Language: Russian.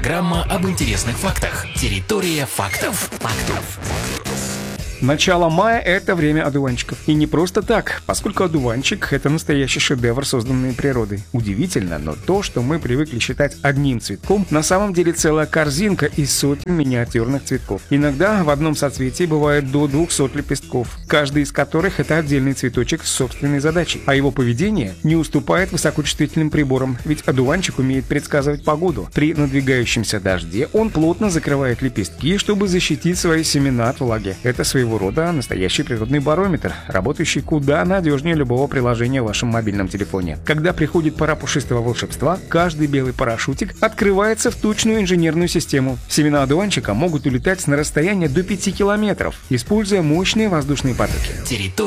Программа об интересных фактах. Территория фактов. Начало мая – это время одуванчиков. И не просто так, поскольку одуванчик – это настоящий шедевр, созданный природой. Удивительно, но то, что мы привыкли считать одним цветком, на самом деле целая корзинка из сотен миниатюрных цветков. Иногда в одном соцветии бывает до 200 лепестков, каждый из которых – это отдельный цветочек с собственной задачей. А его поведение не уступает высокочувствительным приборам, ведь одуванчик умеет предсказывать погоду. При надвигающемся дожде он плотно закрывает лепестки, чтобы защитить свои семена от влаги. Это своего рода настоящий природный барометр, работающий куда надежнее любого приложения в вашем мобильном телефоне. Когда приходит пора пушистого волшебства, каждый белый парашютик открывается в точную инженерную систему. Семена одуванчика могут улетать на расстояние до 5 километров, используя мощные воздушные потоки.